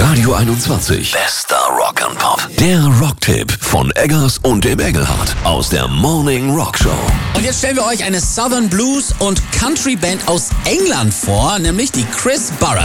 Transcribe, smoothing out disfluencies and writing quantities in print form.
Radio 21. Bester Rock and Pop. Der Rocktipp von Eggers und dem Engelhardt aus der Morning Rock Show. Und jetzt stellen wir euch eine Southern Blues und Country Band aus England vor, nämlich die Chris Burress.